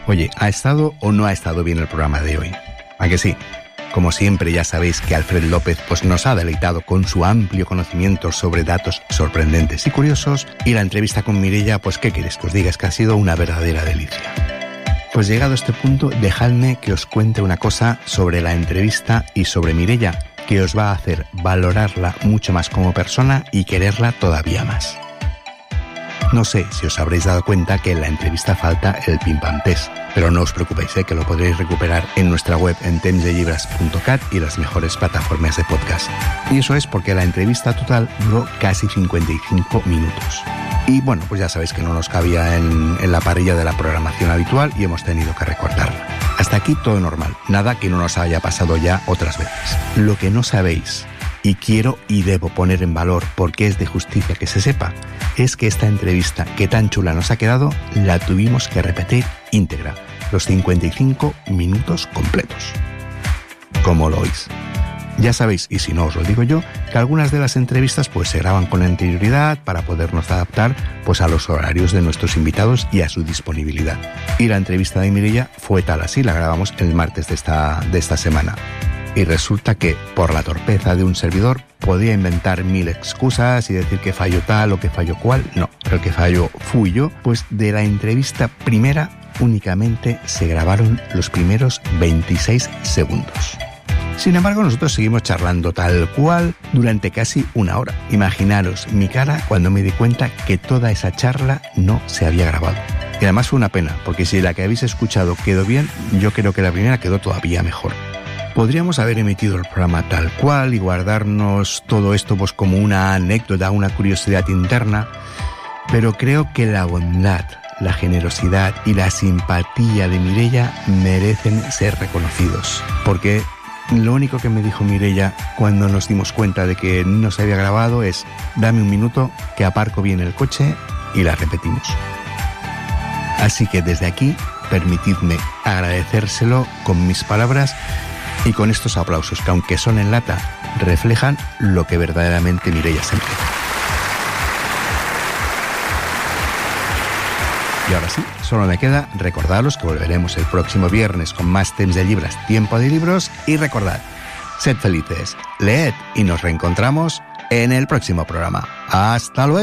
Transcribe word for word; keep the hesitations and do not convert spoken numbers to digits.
Oye, ¿ha estado o no ha estado bien el programa de hoy? ¿A que sí? Como siempre, ya sabéis que Alfred López pues, nos ha deleitado con su amplio conocimiento sobre datos sorprendentes y curiosos, y la entrevista con Mireia, pues ¿qué queréis que os diga? Es que ha sido una verdadera delicia. Pues llegado a este punto, dejadme que os cuente una cosa sobre la entrevista y sobre Mireia, que os va a hacer valorarla mucho más como persona y quererla todavía más. No sé si os habréis dado cuenta que en la entrevista falta el pim pam test, pero no os preocupéis, ¿eh? Que lo podréis recuperar en nuestra web en temps de llibres punto cat y las mejores plataformas de podcast. Y eso es porque la entrevista total duró casi cincuenta y cinco minutos. Y bueno, pues ya sabéis que no nos cabía en, en la parrilla de la programación habitual y hemos tenido que recortarla. Hasta aquí todo normal, nada que no nos haya pasado ya otras veces. Lo que no sabéis, y quiero y debo poner en valor porque es de justicia que se sepa, es que esta entrevista que tan chula nos ha quedado, la tuvimos que repetir íntegra, los cincuenta y cinco minutos completos. ¿Cómo lo oís? Ya sabéis, y si no os lo digo yo, que algunas de las entrevistas pues se graban con anterioridad para podernos adaptar pues a los horarios de nuestros invitados y a su disponibilidad. Y la entrevista de Mireia fue tal así, la grabamos el martes de esta, de esta semana. Y resulta que, por la torpeza de un servidor, podía inventar mil excusas y decir que falló tal o que falló cual. No, el que falló fui yo, pues de la entrevista primera únicamente se grabaron los primeros veintiséis segundos. Sin embargo, nosotros seguimos charlando tal cual durante casi una hora. Imaginaros mi cara cuando me di cuenta que toda esa charla no se había grabado. Y además fue una pena, porque si la que habéis escuchado quedó bien, yo creo que la primera quedó todavía mejor. Podríamos haber emitido el programa tal cual y guardarnos todo esto pues como una anécdota, una curiosidad interna, pero creo que la bondad, la generosidad y la simpatía de Mireia merecen ser reconocidos, porque lo único que me dijo Mireia cuando nos dimos cuenta de que no se había grabado es: dame un minuto que aparco bien el coche y la repetimos. Así que desde aquí, permitidme agradecérselo con mis palabras y con estos aplausos que, aunque son en lata, reflejan lo que verdaderamente Mireia se merece. Y ahora sí, solo me queda recordaros que volveremos el próximo viernes con más Temps de Llibres, Tiempo de Libros, y recordad, sed felices, leed y nos reencontramos en el próximo programa. ¡Hasta luego!